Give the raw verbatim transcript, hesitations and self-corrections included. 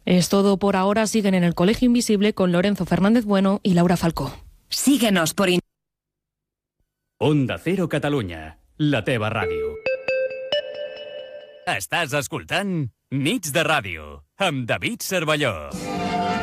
Es todo por ahora. Siguen en el Colegio Invisible con Lorenzo Fernández Bueno y Laura Falcó. Síguenos por in- Onda Cero Catalunya, la teva ràdio. Estàs escoltant Nits de Ràdio, amb David Cervelló.